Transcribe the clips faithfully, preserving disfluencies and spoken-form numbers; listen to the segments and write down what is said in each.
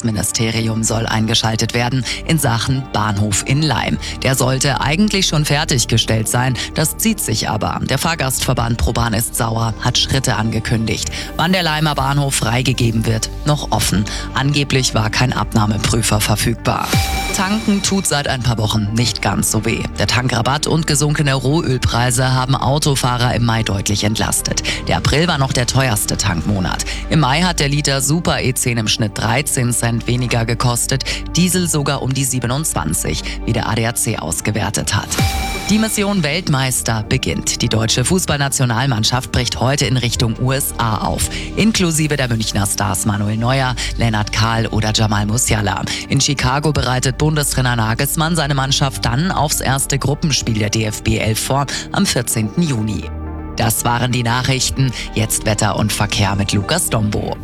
Verkehrsministerium soll eingeschaltet werden in Sachen Bahnhof in Laim. Der sollte eigentlich schon fertiggestellt sein, das zieht sich aber. Der Fahrgastverband ProBahn ist sauer, hat Schritte angekündigt. Wann der Laimer Bahnhof freigegeben wird, noch offen. Angeblich war kein Abnahmeprüfer verfügbar. Tanken tut seit ein paar Wochen nicht ganz so weh. Der Tankrabatt und gesunkene Rohölpreise haben Autofahrer im Mai deutlich entlastet. Der April war noch der teuerste Tankmonat. Im Mai hat der Liter Super E zehn im Schnitt dreizehn Cent weniger gekostet, Diesel sogar um die siebenundzwanzig, wie der A D A C ausgewertet hat. Die Mission Weltmeister beginnt. Die deutsche Fußballnationalmannschaft bricht heute in Richtung U S A auf, inklusive der Münchner Stars Manuel Neuer, Lennart Kahl oder Jamal Musiala. In Chicago bereitet Bundestrainer Nagelsmann seine Mannschaft dann aufs erste Gruppenspiel der D F B elf vor, am vierzehnten Juni. Das waren die Nachrichten. Jetzt Wetter und Verkehr mit Lukas Dombo.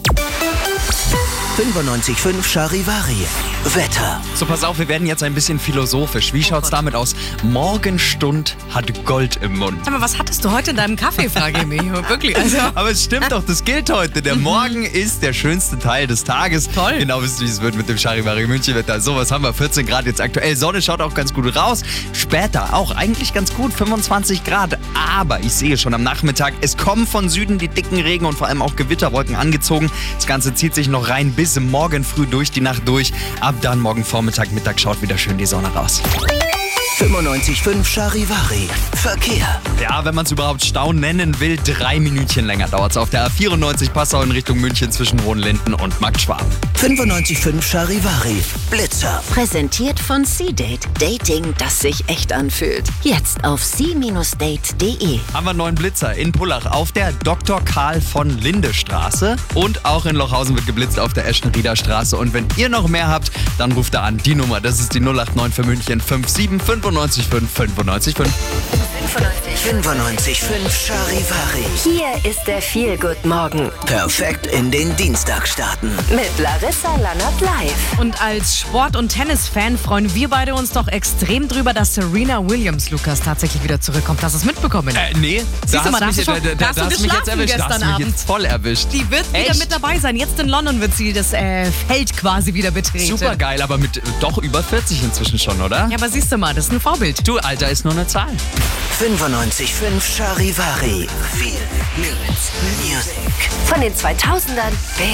fünfundneunzig Komma fünf Charivari. Wetter. So, pass auf, wir werden jetzt ein bisschen philosophisch. Wie schaut's damit aus? Morgenstund hat Gold im Mund. Sag mal, was hattest du heute in deinem Kaffee, frage ich mich. Wirklich. Also. Aber es stimmt doch, das gilt heute. Der Morgen ist der schönste Teil des Tages. Toll. Genau, wisst ihr, wie es wird mit dem Charivari München-Wetter. So, was haben wir? vierzehn Grad jetzt aktuell. Sonne schaut auch ganz gut raus. Später auch eigentlich ganz gut, fünfundzwanzig Grad. Aber ich sehe schon am Nachmittag, es kommen von Süden die dicken Regen und vor allem auch Gewitterwolken angezogen. Das Ganze zieht sich noch rein bis morgen früh durch die Nacht durch. Ab dann morgen Vormittag, Mittag schaut wieder schön die Sonne raus. fünfundneunzig Komma fünf Charivari. Verkehr. Ja, wenn man es überhaupt Stau nennen will, drei Minütchen länger dauert es auf der A vierundneunzig Passau in Richtung München zwischen Hohenlinden und Marktschwaben. fünfundneunzig Komma fünf Charivari. Blitzer. Präsentiert von C-Date. Dating, das sich echt anfühlt. Jetzt auf c Bindestrich date punkt de. Haben wir einen neuen Blitzer in Pullach auf der Doktor Karl von Linde Straße und auch in Lochhausen wird geblitzt auf der Eschenrieder Straße. Und wenn ihr noch mehr habt, dann ruft da an. Die Nummer, das ist die null acht neun für München fünf sieben fünfundneunzig fünf fünfundneunzig fünf. fünfundneunzig Komma fünf Charivari. Hier ist der Feel-Good-Morgen Perfekt in den Dienstag starten. mit Larissa Lannert live. Und als Sport- und Tennis-Fan freuen wir beide uns doch extrem drüber, dass Serena Williams, Lukas, tatsächlich wieder zurückkommt. Hast du es mitbekommen? Äh, nee, da du mal, da hast, hast du du mich, schon- da, da da, hast du hast mich jetzt geschlafen erwischt. Da hast gestern du mich Abend. jetzt voll erwischt. Die wird wieder Echt? mit dabei sein. Jetzt in London wird sie das äh, Feld quasi wieder betreten. Super geil, aber mit äh, doch über vierzig inzwischen schon, oder? Ja, aber siehst du mal, das ist ein Vorbild. Du, Alter, ist nur eine Zahl. fünfundneunzig Komma fünf Charivari. Viel Music. Von den zweitausendern